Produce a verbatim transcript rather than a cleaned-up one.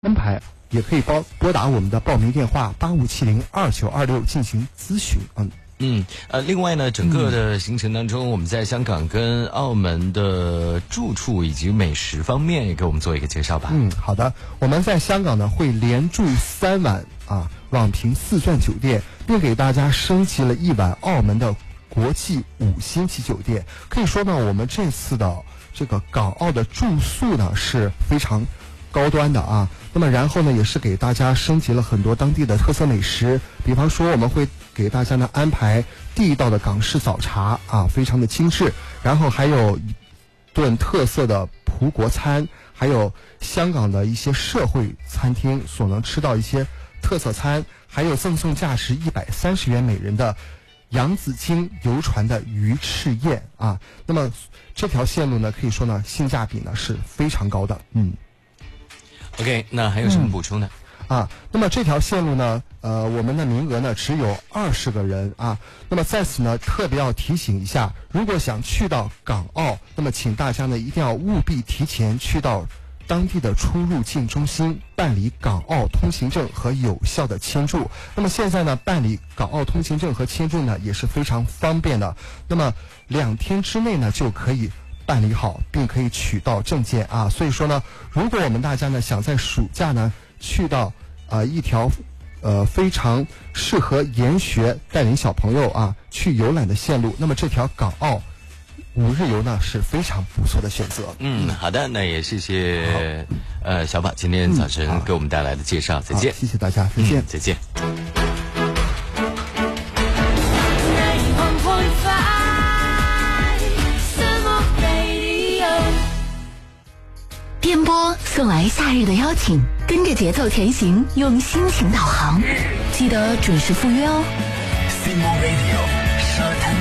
安排，也可以拨拨打我们的报名电话八五七零二九二六进行咨询。嗯嗯呃，另外呢，整个的行程当中，嗯、我们在香港跟澳门的住处以及美食方面，也给我们做一个介绍吧。 嗯，好的，我们在香港呢会连住三晚啊，网评四钻酒店，并给大家升级了一晚澳门的国际五星级酒店。可以说呢，我们这次的这个港澳的住宿呢是非常高端的啊。那么然后呢，也是给大家升级了很多当地的特色美食，比方说我们会给大家呢安排地道的港式早茶啊，非常的精致，然后还有一顿特色的葡国餐，还有香港的一些社会餐厅所能吃到一些特色餐，还有赠送价值一百三十元每人的洋紫荆游船的鱼翅宴啊。那么这条线路呢，可以说呢性价比呢是非常高的。嗯。 OK， 那还有什么补充呢？ 嗯、啊，那么这条线路呢，呃，我们的名额呢只有二十个人啊。那么在此呢，特别要提醒一下，如果想去到港澳，那么请大家呢一定要务必提前去到当地的出入境中心办理港澳通行证和有效的签注。那么现在呢，办理港澳通行证和签注呢也是非常方便的。那么两天之内呢就可以办理好，并可以取到证件啊。所以说呢，如果我们大家呢想在暑假呢去到呃一条呃非常适合研学带领小朋友啊去游览的线路，那么这条港澳五日游呢是非常不错的选择。 嗯，好的，那也谢谢呃小宝今天早晨给我们带来的介绍，嗯、再见。 谢谢大家，再见， 嗯、再见。 电波送来夏日的邀请，跟着节奏前行，用心情导航，记得准时赴约哦。 C M O Radio 沙滩